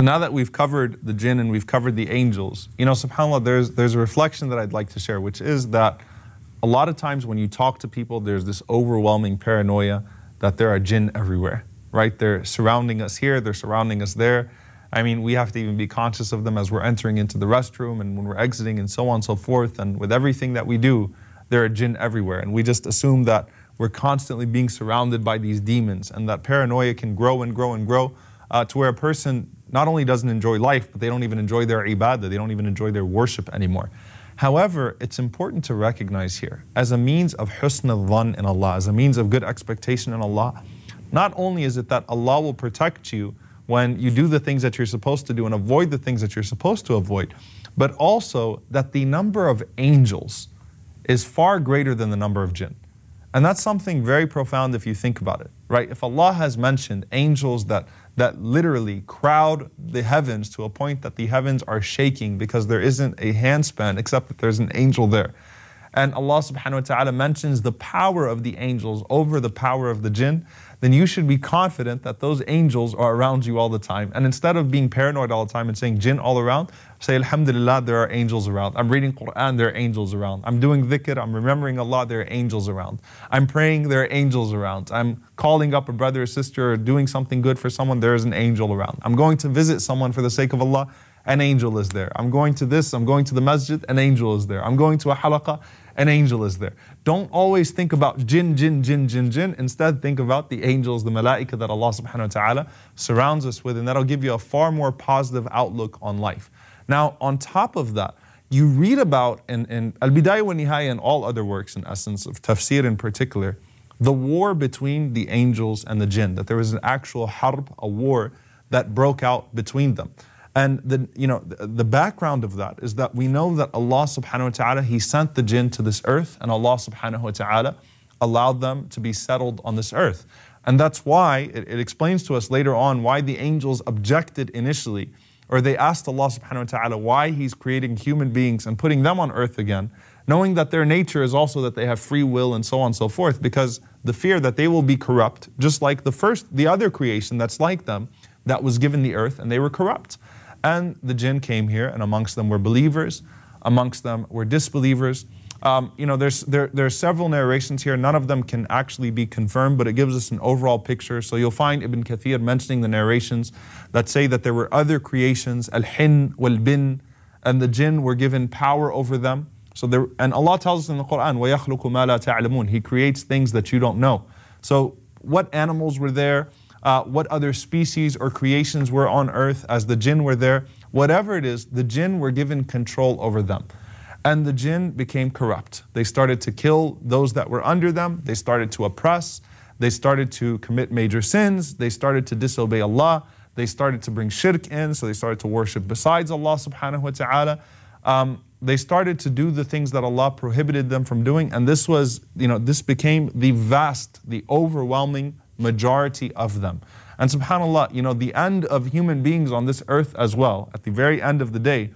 So now that we've covered the jinn and we've covered the angels, subhanAllah, there's a reflection that I'd like to share, which is that a lot of times when you talk to people, there's this overwhelming paranoia that there are jinn everywhere, right? They're surrounding us here, they're surrounding us there. I mean, we have to even be conscious of them as we're entering into the restroom and when we're exiting and so on and so forth. And with everything that we do, there are jinn everywhere. And we just assume that we're constantly being surrounded by these demons, and that paranoia can grow and grow and grow to where a person not only doesn't enjoy life, but they don't even enjoy their ibadah, they don't even enjoy their worship anymore. However, it's important to recognize here, as a means of husn al-dhan in Allah, as a means of good expectation in Allah, not only is it that Allah will protect you when you do the things that you're supposed to do and avoid the things that you're supposed to avoid, but also that the number of angels is far greater than the number of jinn. And that's something very profound if you think about it, right? If Allah has mentioned angels that literally crowd the heavens to a point that the heavens are shaking because there isn't a handspan except that there's an angel there. And Allah subhanahu wa ta'ala mentions the power of the angels over the power of the jinn, then you should be confident that those angels are around you all the time. And instead of being paranoid all the time and saying jinn all around, say alhamdulillah, there are angels around. I'm reading Quran, there are angels around. I'm doing dhikr, I'm remembering Allah, there are angels around. I'm praying, there are angels around. I'm calling up a brother or sister or doing something good for someone, there is an angel around. I'm going to visit someone for the sake of Allah, an angel is there. I'm going to this, I'm going to the masjid, an angel is there. I'm going to a halaqah, an angel is there. Don't always think about jinn. Instead, think about the angels, the malaika that Allah subhanahu wa ta'ala surrounds us with, and that'll give you a far more positive outlook on life. Now, on top of that, you read about in Al-Bidayah wa Nihaya and all other works in essence of tafsir in particular, the war between the angels and the jinn, that there was an actual harb, a war that broke out between them. And the background of that is that we know that Allah subhanahu wa ta'ala, He sent the jinn to this earth, and Allah subhanahu wa ta'ala allowed them to be settled on this earth. And that's why it explains to us later on why the angels objected initially, or they asked Allah subhanahu wa ta'ala why He's creating human beings and putting them on earth again, knowing that their nature is also that they have free will and so on and so forth, because the fear that they will be corrupt, just like the other creation that's like them, that was given the earth, and they were corrupt. And the jinn came here, and amongst them were believers, amongst them were disbelievers. There are several narrations here. None of them can actually be confirmed, but it gives us an overall picture. So you'll find Ibn Kathir mentioning the narrations that say that there were other creations, al-hin wal-bin, and the jinn were given power over them. And Allah tells us in the Quran, وَيَخْلُقُ مَا لَا تَعْلَمُونَ. He creates things that you don't know. So what animals were there? What other species or creations were on earth as the jinn were there? Whatever it is, the jinn were given control over them. And the jinn became corrupt. They started to kill those that were under them. They started to oppress. They started to commit major sins. They started to disobey Allah. They started to bring shirk in, so they started to worship besides Allah subhanahu wa ta'ala. They started to do the things that Allah prohibited them from doing. And this became the overwhelming majority of them. And subhanAllah, the end of human beings on this earth as well, at the very end of the day,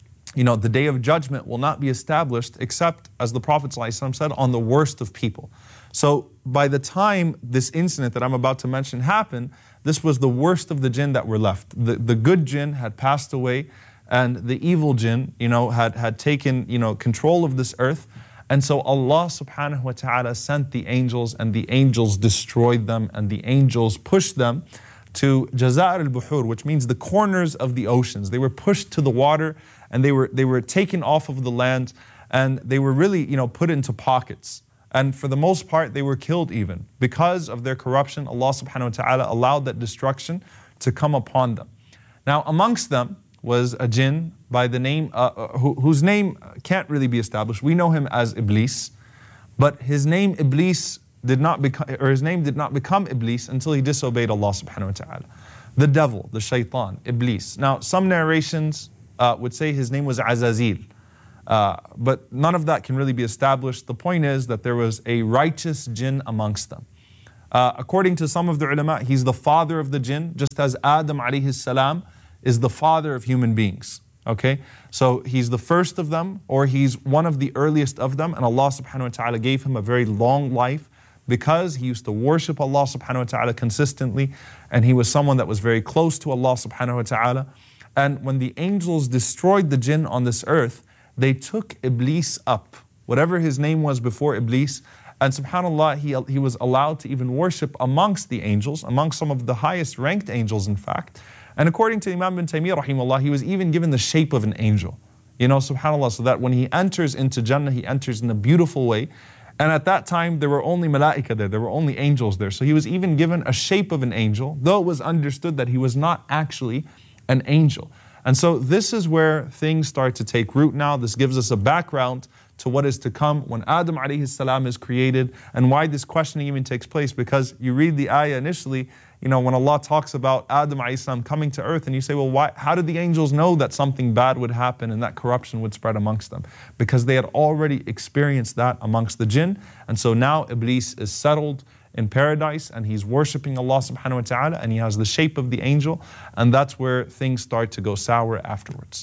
the day of judgment will not be established except, as the Prophet ﷺ said, on the worst of people. So by the time this incident that I'm about to mention happened, this was the worst of the jinn that were left. The good jinn had passed away, and the evil jinn, had taken, control of this earth. And so Allah subhanahu wa ta'ala sent the angels, and the angels destroyed them, and the angels pushed them to Jaza'ir al-Buhur, which means the corners of the oceans. They were pushed to the water, and they were taken off of the land, and they were really, put into pockets. And for the most part, they were killed even. Because of their corruption, Allah subhanahu wa ta'ala allowed that destruction to come upon them. Now amongst them was a jinn by the name, whose name can't really be established. We know him as Iblis, but his name did not become Iblis until he disobeyed Allah subhanahu wa ta'ala. The devil, the shaitan, Iblis. Now some narrations would say his name was Azazil, but none of that can really be established. The point is that there was a righteous jinn amongst them. According to some of the ulama, he's the father of the jinn, just as Adam alayhi salam is the father of human beings. Okay, so he's the first of them, or he's one of the earliest of them, and Allah subhanahu wa ta'ala gave him a very long life because he used to worship Allah subhanahu wa ta'ala consistently, and he was someone that was very close to Allah subhanahu wa ta'ala. And when the angels destroyed the jinn on this earth, they took Iblis up, whatever his name was before Iblis, and subhanAllah, he was allowed to even worship amongst the angels, amongst some of the highest ranked angels in fact. And according to Imam ibn Taymiyyah rahimahullah, he was even given the shape of an angel. You know, subhanAllah, so that when he enters into Jannah, he enters in a beautiful way. And at that time, there were only malaika there were only angels there. So he was even given a shape of an angel, though it was understood that he was not actually an angel. And so this is where things start to take root now. This gives us a background to what is to come when Adam alayhi salam is created, and why this questioning even takes place. Because you read the ayah initially, you know, when Allah talks about Adam alayhi salam coming to earth, and you say, well, why? How did the angels know that something bad would happen and that corruption would spread amongst them? Because they had already experienced that amongst the jinn. And so now Iblis is settled in paradise, and he's worshipping Allah subhanahu wa ta'ala, and he has the shape of the angel, and that's where things start to go sour afterwards.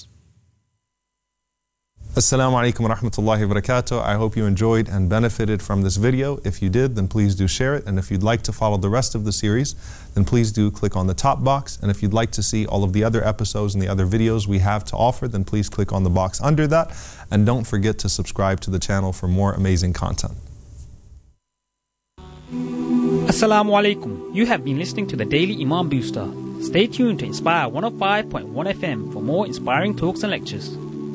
Assalamu alaikum wa rahmatullahi wa barakatuh. I hope you enjoyed and benefited from this video. If you did, then please do share it. And if you'd like to follow the rest of the series, then please do click on the top box. And if you'd like to see all of the other episodes and the other videos we have to offer, then please click on the box under that. And don't forget to subscribe to the channel for more amazing content. Assalamu alaikum. You have been listening to the Daily Imam Booster. Stay tuned to Inspire 105.1 FM for more inspiring talks and lectures.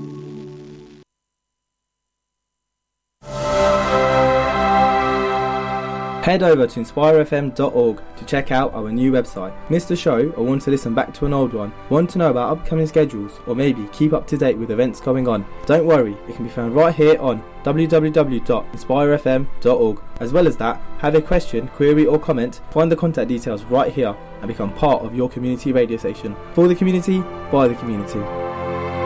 Head over to inspirefm.org to check out our new website. Missed a show or want to listen back to an old one? Want to know about upcoming schedules or maybe keep up to date with events going on? Don't worry, it can be found right here on www.inspirefm.org. As well as that, have a question, query or comment, find the contact details right here and become part of your community radio station. For the community, by the community.